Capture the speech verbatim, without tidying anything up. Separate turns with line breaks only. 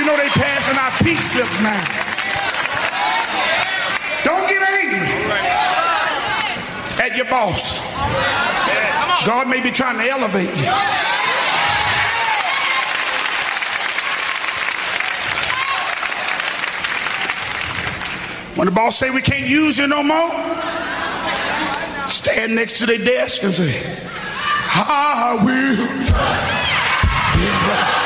You know they passing out pink slips now. Don't get angry at your boss. God may be trying to elevate you. When the boss say we can't use you no more, stand next to their desk and say, I will trust in God.